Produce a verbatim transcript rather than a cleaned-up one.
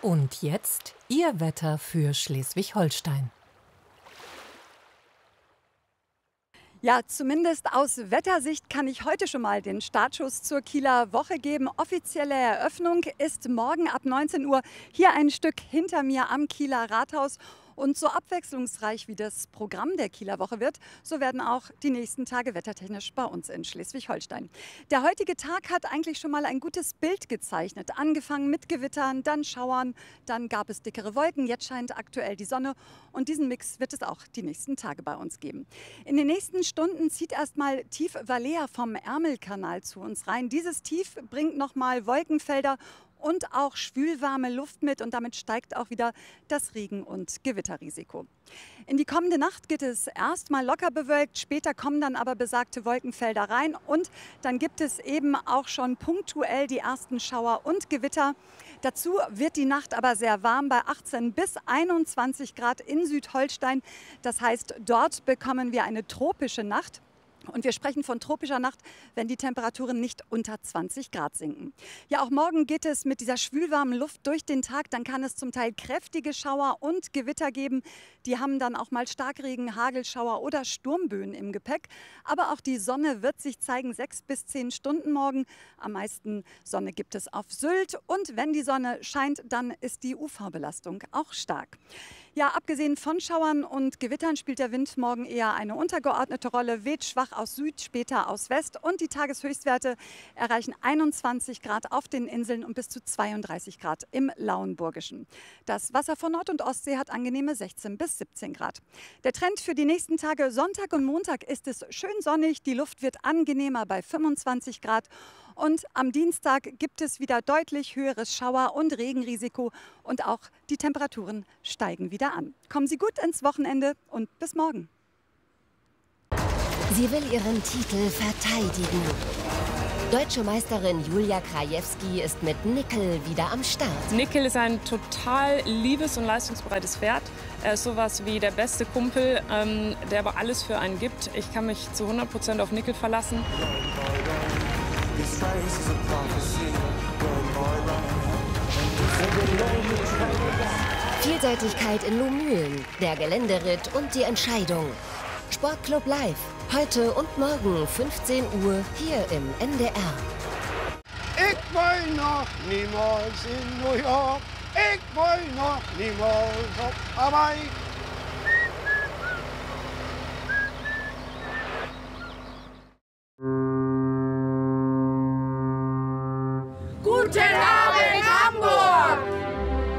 Und jetzt Ihr Wetter für Schleswig-Holstein. Ja, zumindest aus Wettersicht kann ich heute schon mal den Startschuss zur Kieler Woche geben. Offizielle Eröffnung ist morgen ab neunzehn Uhr hier ein Stück hinter mir am Kieler Rathaus. Und so abwechslungsreich wie das Programm der Kieler Woche wird, so werden auch die nächsten Tage wettertechnisch bei uns in Schleswig-Holstein. Der heutige Tag hat eigentlich schon mal ein gutes Bild gezeichnet. Angefangen mit Gewittern, dann Schauern, dann gab es dickere Wolken. Jetzt scheint aktuell die Sonne und diesen Mix wird es auch die nächsten Tage bei uns geben. In den nächsten Stunden zieht erstmal Tief Valea vom Ärmelkanal zu uns rein. Dieses Tief bringt nochmal Wolkenfelder und auch schwülwarme Luft mit und damit steigt auch wieder das Regen- und Gewitterrisiko. In die kommende Nacht geht es erstmal locker bewölkt, später kommen dann aber besagte Wolkenfelder rein und dann gibt es eben auch schon punktuell die ersten Schauer und Gewitter. Dazu wird die Nacht aber sehr warm bei achtzehn bis einundzwanzig Grad in Südholstein. Das heißt, dort bekommen wir eine tropische Nacht. Und wir sprechen von tropischer Nacht, wenn die Temperaturen nicht unter zwanzig Grad sinken. Ja, auch morgen geht es mit dieser schwülwarmen Luft durch den Tag. Dann kann es zum Teil kräftige Schauer und Gewitter geben. Die haben dann auch mal Starkregen, Hagelschauer oder Sturmböen im Gepäck. Aber auch die Sonne wird sich zeigen, sechs bis zehn Stunden morgen. Am meisten Sonne gibt es auf Sylt. Und wenn die Sonne scheint, dann ist die U V-Belastung auch stark. Ja, abgesehen von Schauern und Gewittern spielt der Wind morgen eher eine untergeordnete Rolle, weht schwach aus Süd, später aus West und die Tageshöchstwerte erreichen einundzwanzig Grad auf den Inseln und bis zu zweiunddreißig Grad im Lauenburgischen. Das Wasser von Nord- und Ostsee hat angenehme sechzehn bis siebzehn Grad. Der Trend für die nächsten Tage Sonntag und Montag ist es schön sonnig, die Luft wird angenehmer bei fünfundzwanzig Grad. Und am Dienstag gibt es wieder deutlich höheres Schauer- und Regenrisiko und auch die Temperaturen steigen wieder an. Kommen Sie gut ins Wochenende und bis morgen. Sie will ihren Titel verteidigen. Deutsche Meisterin Julia Krajewski ist mit Nickel wieder am Start. Nickel ist ein total liebes und leistungsbereites Pferd. Er ist sowas wie der beste Kumpel, ähm, der aber alles für einen gibt. Ich kann mich zu hundert Prozent auf Nickel verlassen. Vielseitigkeit in Lohmühlen, der Geländeritt und die Entscheidung. Sportclub Live, heute und morgen fünfzehn Uhr hier im N D R. Ich will noch niemals in New York, ich will noch niemals auf Hawaii.